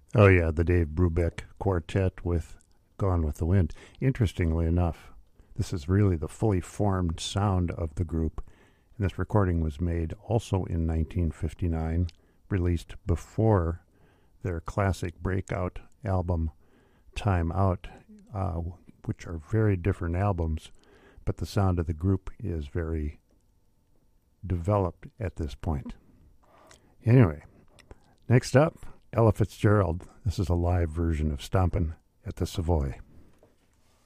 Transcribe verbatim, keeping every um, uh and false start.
Oh, yeah, the Dave Brubeck Quartet with Gone with the Wind. Interestingly enough, this is really the fully formed sound of the group, and this recording was made also in nineteen fifty-nine, released before their classic breakout album, Time Out, uh, which are very different albums, but the sound of the group is very developed at this point. Anyway, next up, Ella Fitzgerald. This is a live version of Stompin' at the Savoy.